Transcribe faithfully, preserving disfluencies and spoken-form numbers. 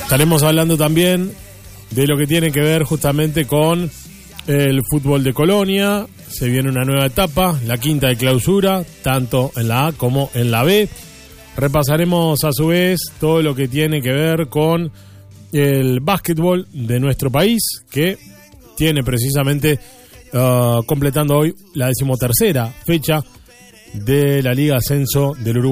Estaremos hablando también de lo que tiene que ver justamente con el fútbol de Colonia. Se viene una nueva etapa, la quinta de clausura, tanto en la A como en la B. Repasaremos a su vez todo lo que tiene que ver con el básquetbol de nuestro país, que tiene precisamente uh, completando hoy la decimotercera fecha de la Liga Ascenso del Uruguay.